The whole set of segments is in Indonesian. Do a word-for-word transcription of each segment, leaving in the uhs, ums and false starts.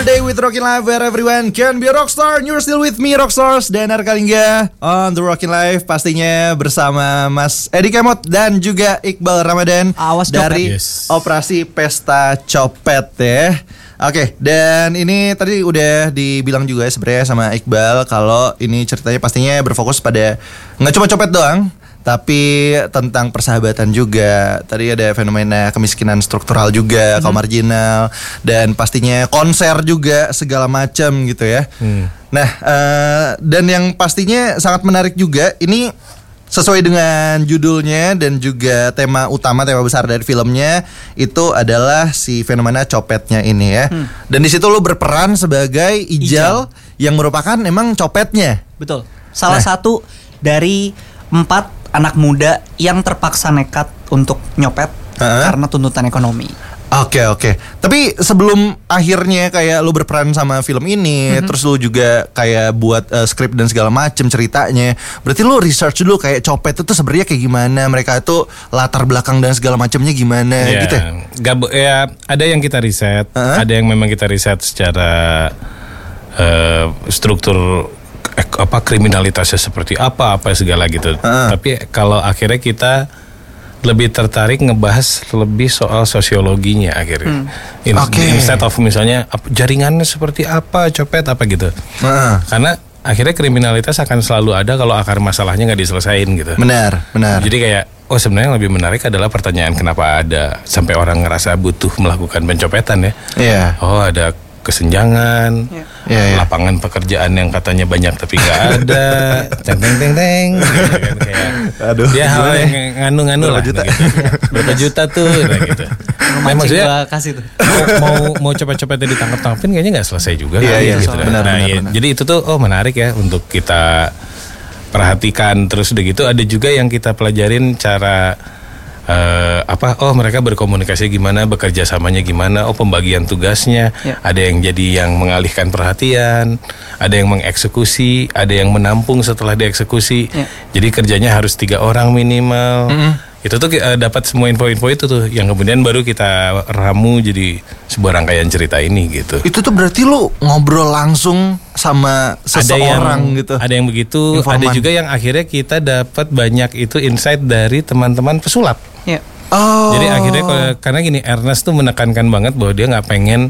Day with Rockin' Life where everyone can be a rockstar and you're still with me Rockstars dan Kalingga on The Rockin' Life pastinya bersama Mas Edi Kemot dan juga Iqbal Ramadan. Awas dari yes. Operasi Pesta Copet ya. Oke, dan ini tadi udah dibilang juga sebenarnya sama Iqbal kalau ini ceritanya pastinya berfokus pada nggak cuma copet doang, tapi tentang persahabatan juga. Tadi ada fenomena kemiskinan struktural juga, mm-hmm. kaum marginal, dan pastinya konser juga segala macam gitu ya. Mm. Nah, uh, dan yang pastinya sangat menarik juga ini sesuai dengan judulnya dan juga tema utama, tema besar dari filmnya itu adalah si fenomena copetnya ini ya. Hmm. Dan di situ lo berperan sebagai Ijal, Ijal yang merupakan emang copetnya. Betul. Salah nah. satu dari empat anak muda yang terpaksa nekat untuk nyopet uh-huh. karena tuntutan ekonomi. Oke okay, oke. Okay. Tapi sebelum akhirnya kayak lu berperan sama film ini, mm-hmm. terus lu juga kayak buat uh, skrip dan segala macem ceritanya. Berarti lu research dulu kayak copet itu sebenarnya kayak gimana, mereka itu latar belakang dan segala macamnya gimana yeah. gitu. Gak, ya ada yang kita riset, uh-huh. ada yang memang kita riset secara uh, struktur eh, apa kriminalitasnya seperti apa apa segala gitu. Uh-huh. Tapi kalau akhirnya kita lebih tertarik ngebahas lebih soal sosiologinya akhirnya. Hmm. In, okay. Instead of misalnya jaringannya seperti apa, copet apa gitu. Uh. Karena akhirnya kriminalitas akan selalu ada kalau akar masalahnya nggak diselesain gitu. Benar, benar. Jadi kayak oh sebenarnya yang lebih menarik adalah pertanyaan kenapa ada sampai orang ngerasa butuh melakukan pencopetan ya. Iya. Yeah. Oh ada kesenjangan, yeah. Yeah, yeah. lapangan pekerjaan yang katanya banyak tapi nggak ada, teng teng teng teng, gitu kan, aduh, dia hal yang nganu-nganu lah, juta. Gitu. Berapa juta tuh, nah, gitu. Nah, maksudnya kasih tuh. mau mau, mau cepet-cepetnya ditangkap-tangkapin kayaknya nggak selesai juga, yeah, kan, yeah, gitu. benar, benar, nah, benar, ya, benar. Jadi itu tuh oh menarik ya untuk kita perhatikan terus udah gitu. Ada juga yang kita pelajarin cara Uh, apa oh mereka berkomunikasi gimana, bekerja samanya gimana, oh pembagian tugasnya, yeah. ada yang jadi yang mengalihkan perhatian, ada yang mengeksekusi, ada yang menampung setelah dieksekusi, yeah. jadi kerjanya harus tiga orang minimal. Mm-hmm. Itu tuh uh, dapat semua info-info itu tuh yang kemudian baru kita ramu jadi sebuah rangkaian cerita ini gitu. Itu tuh berarti lu ngobrol langsung sama seseorang yang, gitu. Ada yang begitu, informan. Ada juga yang akhirnya kita dapat banyak itu insight dari teman-teman pesulap. Ya. Oh. Jadi akhirnya karena gini Ernest tuh menekankan banget bahwa dia nggak pengen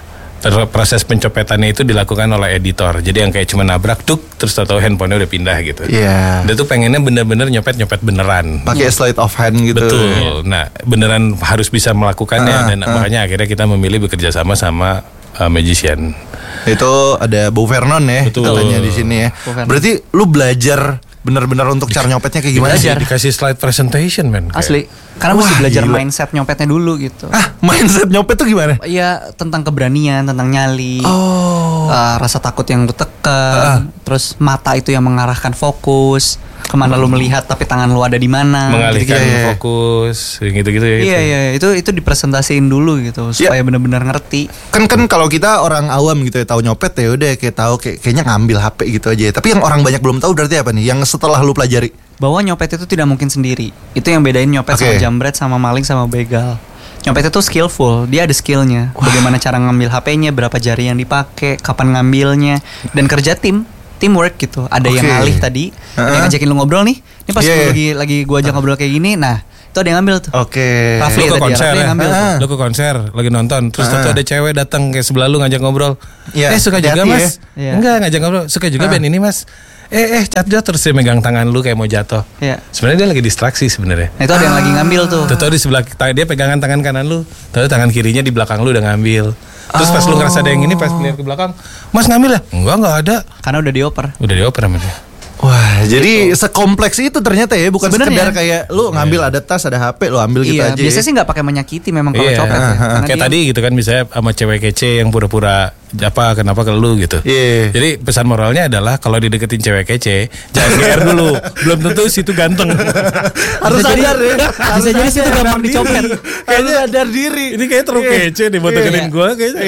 proses pencopetannya itu dilakukan oleh editor. Jadi yang kayak cuma nabrak tuk terus tahu handphonenya udah pindah gitu. Iya. Yeah. Dia tuh pengennya bener-bener nyopet-nyopet beneran. Pakai yeah. sleight of hand gitu. Betul. Nah, beneran harus bisa melakukannya uh, dan uh. makanya akhirnya kita memilih bekerja sama sama uh, magician. Itu ada Bu Vernon ya. Betul. Katanya di sini ya. Berarti lu belajar benar-benar untuk cara nyopetnya kayak gimana sih? Dikasih slide presentation men. Asli. Karena Wah, mesti belajar gila. mindset nyopetnya dulu gitu. Ah, mindset nyopet tuh gimana? Iya, tentang keberanian, tentang nyali. Oh. Uh, rasa takut yang lu tekan, uh. terus mata itu yang mengarahkan fokus. Kemana lu melihat tapi tangan lu ada di mana? Mengalihkan gitu, ya, fokus, gitu-gitu ya. Iya, iya, itu itu dipresentasiin dulu gitu supaya ya. benar-benar ngerti. Kan kan kalau kita orang awam gitu ya tahu nyopet ya udah kayak tahu kayak, kayaknya ngambil H P gitu aja. Tapi yang orang banyak belum tahu berarti apa nih? Yang setelah lu pelajari? Bahwa nyopet itu tidak mungkin sendiri. Itu yang bedain nyopet okay. sama jambret sama maling sama begal. Nyopet itu skillful, dia ada skillnya. Wow. Bagaimana cara ngambil H P-nya, berapa jari yang dipakai, kapan ngambilnya, dan kerja tim. Teamwork gitu. Ada okay. yang ngalih tadi, uh-huh. yang ngajakin lu ngobrol nih. Ini pas yeah. lagi lagi gua ajak uh. ngobrol kayak gini, nah itu ada yang ngambil tuh. Oke. Okay. Rafli lu ke konser ya? Ngambil uh. Lu ke konser, lagi nonton, terus uh. tuh ada cewek datang kayak sebelah lu ngajak ngobrol. Yeah. Eh suka juga Jati, mas? Ya? Enggak ngajak ngobrol, suka juga uh. band ini mas. Eh eh cat jatuh terus dia megang tangan lu kayak mau jatuh. Yeah. Sebenarnya dia lagi distraksi sebenarnya. Nah, itu ada yang lagi ngambil tuh. Tuh di sebelah dia pegangan tangan kanan lu, tahu tangan kirinya di belakang lu udah ngambil. Terus pas lu ngerasa ada yang ini, pas lihat ke belakang, mas ngambil ya? Enggak, enggak ada. Karena udah dioper. Udah dioper sama dia. Wah, jadi gitu. Sekompleks itu ternyata ya, bukan sebenarnya sekedar kayak lu ngambil ada tas, ada H P, lu ambil gitu iya, aja. Biasanya sih nggak pakai menyakiti memang kalau iya, copet ya. Kayak dia... tadi gitu kan misalnya sama cewek kece yang pura-pura apa kenapa ke lu gitu. Yeah. Jadi pesan moralnya adalah kalau dideketin cewek kece, jangan G R dulu. Belum tentu situ ganteng. Harus sadar ya. Bisa jadi situ gampang dicopet. Kayaknya sadar diri. Ini kayak terlalu kece nih buat deketin gue kayaknya.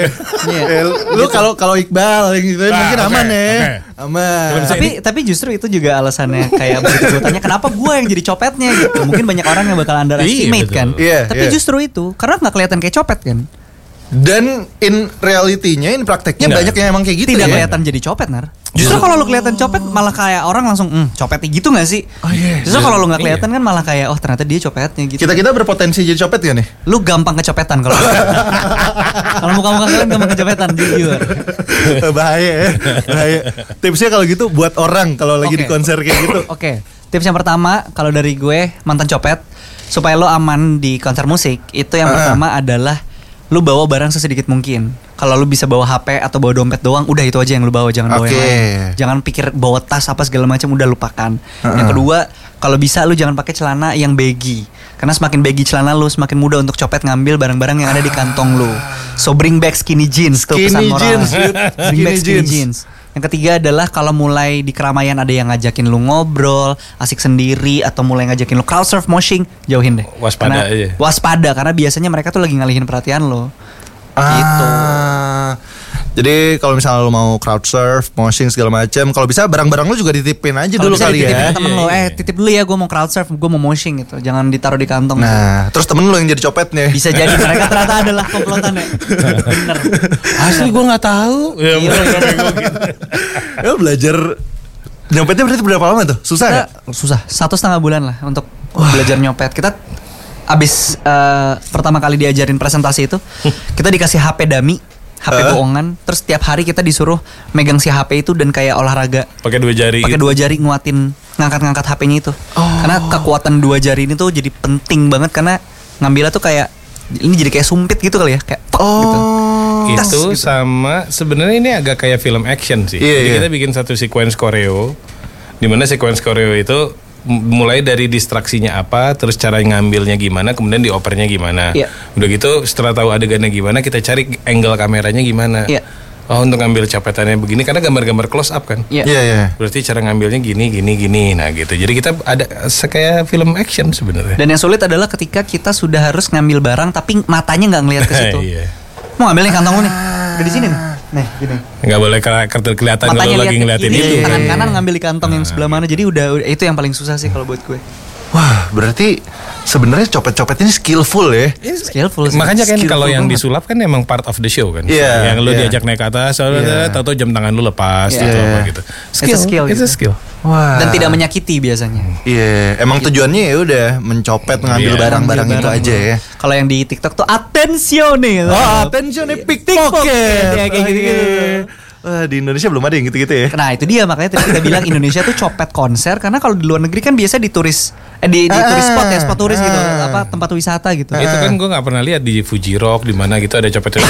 Iya. Lu kalau kalau Iqbal gitu mungkin aman ya. Aman. Tapi tapi justru itu juga alasannya kayak begitu gue tanya kenapa gue yang jadi copetnya gitu. Mungkin banyak orang yang bakal underestimate kan. Tapi justru itu karena nggak kelihatan kayak copet kan. Dan in reality-nya, in prakteknya Nggak. banyak yang emang kayak gitu Tidak ya. kelihatan jadi copet, Nar. Justru kalau lu kelihatan copet malah kayak orang langsung, hmm, copetnya gitu gak sih? Oh, iya. Justru kalau lu gak kelihatan Iya. kan malah kayak, oh ternyata dia copetnya gitu. Kita-kita berpotensi jadi copet gak nih? Lu gampang kecopetan kalau kalau muka-muka kalian gampang kecopetan, jujur. Bahaya ya. Bahaya. Tipsnya kalau gitu buat orang kalau lagi Oke. di konser kayak gitu. Oke, tips yang pertama kalau dari gue mantan copet supaya lo aman di konser musik itu yang Ah. pertama adalah lu bawa barang sesedikit mungkin. Kalau lu bisa bawa H P atau bawa dompet doang, udah itu aja yang lu bawa, jangan bawa Oke. yang lain. Jangan pikir bawa tas apa segala macam, udah lupakan. Ah. Yang kedua, kalau bisa lu jangan pakai celana yang baggy. Karena semakin baggy celana lu, semakin mudah untuk copet ngambil barang-barang yang ada di kantong lu. So bring back skinny jeans tuh Skinny pesan moral. jeans, dude. Bring Skinny back skinny jeans. jeans. Yang ketiga adalah kalau mulai di keramaian ada yang ngajakin lu ngobrol, asik sendiri atau mulai ngajakin lu crowd surf, moshing, jauhin deh. Waspada Karena- aja. Waspada karena biasanya mereka tuh lagi ngalihin perhatian lo. Gitu. Ah. Jadi kalau misalnya lu mau crowd surf, moshing segala macam, kalau bisa barang-barang lu juga dititipin aja Kalau dulu bisa kali dititipin ya. ke temen Iya, lo, iya. eh titip dulu ya gue mau crowd surf, gue mau moshing gitu. Jangan ditaruh di kantong. Nah, terus temen lu yang jadi copetnya. Bisa jadi mereka ternyata adalah komplotan ya. Bener. Asli gue nggak tahu. Ya, Iya, Ya belajar nyopetnya berarti berapa lama tuh? Susah Kita nggak? susah. Satu setengah bulan lah untuk belajar nyopet. Kita abis eh, pertama kali diajarin presentasi itu, kita dikasih H P dummy, H P Eh? bohongan. Terus tiap hari kita disuruh megang si H P itu dan kayak olahraga. pakai dua jari. Pakai gitu. dua jari nguatin ngangkat-ngangkat H P-nya itu. Karena kekuatan dua jari ini tuh jadi penting banget karena ngambilnya tuh kayak ini jadi kayak sumpit gitu kali ya, kayak pek gitu. Oh. Tas, Itu gitu. sama sebenarnya ini agak kayak film action sih. Iya, Jadi iya. kita bikin satu sequence koreo, di mana sequence koreo itu m- mulai dari distraksinya apa, terus cara ngambilnya gimana, kemudian diopernya gimana. Iya. Udah gitu setelah tahu adegannya gimana, kita cari angle kameranya gimana. Iya. Oh untuk ngambil copetannya begini karena gambar-gambar close up kan. Iya. Iya, iya. Berarti cara ngambilnya gini, gini, gini. Nah gitu. Jadi kita ada se- kayak film action sebenarnya. Dan yang sulit adalah ketika kita sudah harus ngambil barang tapi matanya nggak ngelihat ke situ. Iya. Mau ngambil nih kantong lu nih. Udah di sini nih. Nih, gini. Nggak boleh ke- ke- kelihatan kalau Matanya lagi lihat ngeliatin kiri, itu. tangan kanan ngambil di kantong yang sebelah mana. Jadi udah, udah itu yang paling susah sih kalau buat gue. Wah, berarti sebenarnya copet-copet ini skillful ya. Skillful sih. Makanya kan Skillful kalau yang banget. disulap kan emang part of the show kan. Iya, Yang lu iya. diajak naik ke atas, soalnya Iya. tahu-tahu jam tangan lu lepas Iya. gitu apa gitu. It's a skill It's a gitu. skill. Wah. Dan tidak menyakiti biasanya. Iya, emang tujuannya ya udah mencopet ngambil Iya. barang-barang Ambil itu barang aja lu. ya. Kalau yang di TikTok tuh attenzione. Oh, attention nih pickpocket. Ya, kayak gitu-gitu. Wah, di Indonesia belum ada yang gitu-gitu ya. Nah itu dia makanya tadi kita bilang Indonesia tuh copet konser karena kalau di luar negeri kan biasa di turis eh, di, di Ah, turis spot ya spot turis gitu ah. apa tempat wisata gitu. Itu kan gue nggak pernah lihat di Fuji Rock di mana gitu ada copet-copet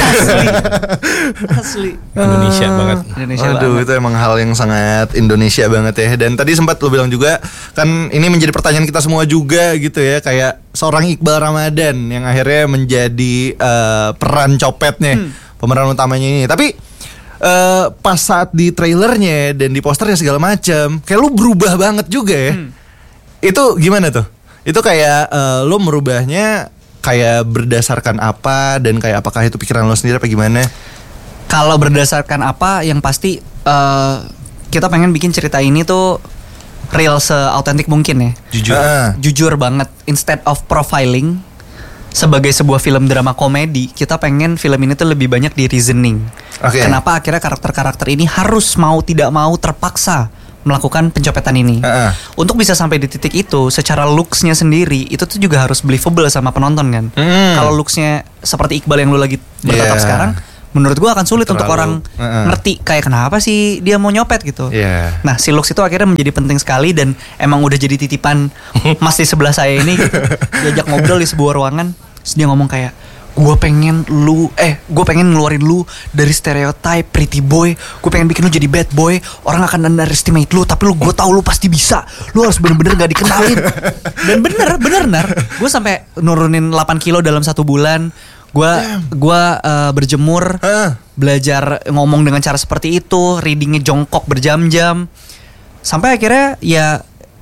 Asli. Indonesia banget. Indonesia Aduh, banget. itu emang hal yang sangat Indonesia banget ya. Dan tadi sempat lo bilang juga kan ini menjadi pertanyaan kita semua juga gitu ya, kayak seorang Iqbal Ramadan yang akhirnya menjadi eh, peran copetnya, pemeran utamanya ini. Tapi eh, pas saat di trailernya dan di posternya segala macam, kayak lu berubah banget juga ya. Itu gimana tuh? Itu kayak eh, lu merubahnya kayak berdasarkan apa dan kayak apakah itu pikiran lo sendiri apa gimana? Kalau berdasarkan apa yang pasti eh, kita pengen bikin cerita ini tuh real seautentik mungkin ya. Jujur. Ah. Jujur banget. Instead of profiling sebagai sebuah film drama komedi, kita pengen film ini tuh lebih banyak di reasoning. Oke. Kenapa akhirnya karakter-karakter ini harus mau tidak mau terpaksa melakukan pencopetan ini. Ah, ah. Untuk bisa sampai di titik itu, secara looks-nya sendiri itu tuh juga harus believable sama penonton kan. Hmm. Kalau looks-nya seperti Iqbal yang lu lagi bertatap Yeah. sekarang, menurut gua akan sulit untuk Terlalu, orang uh-uh. ngerti kayak kenapa sih dia mau nyopet gitu. Iya. Nah, si looks itu akhirnya menjadi penting sekali dan emang udah jadi titipan Mas di sebelah saya ini gitu. Diajak ngobrol di sebuah ruangan, terus dia ngomong kayak gue pengen lu, eh gue pengen ngeluarin lu dari stereotype pretty boy. Gue pengen bikin lu jadi bad boy. Orang akan underestimate lu, tapi lu gue tahu lu pasti bisa. Lu harus bener-bener gak dikenalin. Dan bener, bener nar. Gue sampai nurunin delapan kilo dalam satu bulan. Gue gua uh, berjemur, Ah. belajar ngomong dengan cara seperti itu, readingnya jongkok berjam-jam, sampai akhirnya ya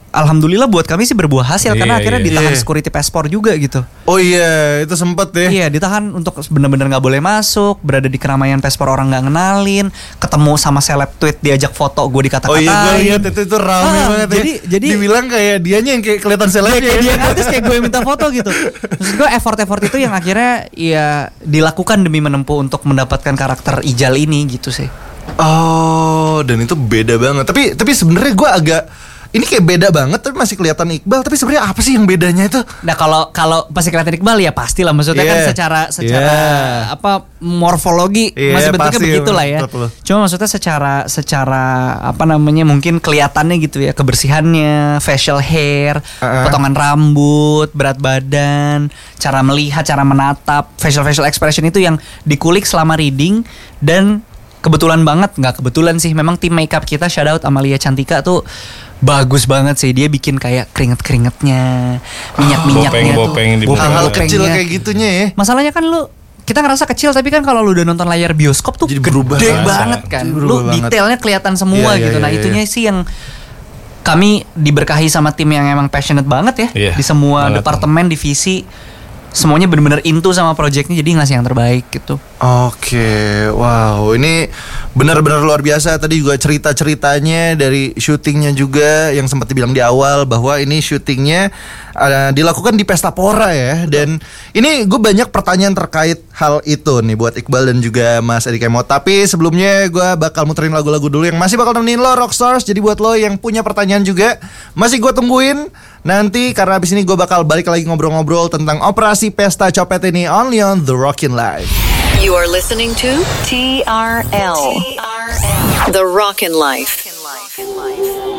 alhamdulillah buat kami sih berbuah hasil. Iya, karena akhirnya iya. ditahan Iya. security passport juga gitu. Oh iya, itu sempet ya. Iya, ditahan untuk benar-benar nggak boleh masuk, berada di keramaian paspor orang nggak ngenalin, ketemu sama seleb tweet diajak foto, gue dikata-katain. Oh iya, gue lihat itu itu rame Ah, banget jadi- ya. jadi- dibilang kayak dianya yang kayak kelihatan seleb ya. Dia yang artis kayak gue yang minta foto gitu. Maksud gue effort-effort itu yang akhirnya ya dilakukan demi menempuh untuk mendapatkan karakter Ijal ini gitu sih. Oh, dan itu beda banget. Tapi tapi sebenarnya gue agak ini kayak beda banget tapi masih kelihatan Iqbal. Tapi sebenarnya apa sih yang bedanya itu? Nah kalau kalau pasti kelihatan Iqbal ya pastilah, maksudnya kan Yeah. secara secara Yeah. apa morfologi Yeah, masih bentuknya pasti, begitulah ya. betul. Cuma maksudnya secara secara apa namanya mungkin kelihatannya gitu ya, kebersihannya, facial hair, Uh-uh. potongan rambut, berat badan, cara melihat, cara menatap, facial facial expression itu yang dikulik selama reading. Dan kebetulan banget, nggak kebetulan sih, memang tim makeup kita shout out Amalia Cantika tuh bagus banget sih. Dia bikin kayak keringet-keringetnya, minyak-minyaknya tuh. Bopeng-bopeng di Bopeng- Hal-hal bopengnya. kecil kayak gitunya ya. Masalahnya kan lu kita ngerasa kecil, tapi kan kalau lu udah nonton layar bioskop tuh Jadi gede berubah banget, banget. kan. Jadi Lu berubah banget. detailnya kelihatan semua Iya, gitu. iya, Nah, iya, itunya iya. sih yang kami diberkahi sama tim yang emang passionate banget ya. Iya, Di semua banget. departemen, divisi, semuanya bener-bener into sama projectnya, jadi ngasih yang terbaik gitu. Oke, wow, ini benar-benar luar biasa. Tadi juga cerita-ceritanya dari syutingnya juga yang sempat dibilang di awal bahwa ini syutingnya uh, dilakukan di Pesta Pora ya. Dan ini gue banyak pertanyaan terkait hal itu nih buat Iqbal dan juga Mas Edi Kemot. Tapi sebelumnya gue bakal muterin lagu-lagu dulu yang masih bakal nemenin lo Rockstars. Jadi buat lo yang punya pertanyaan juga masih gue tungguin nanti, karena abis ini gue bakal balik lagi ngobrol-ngobrol tentang operasi Pesta Copet ini only on The Rockin' Live. You are listening to T R L, The Rockin' Life.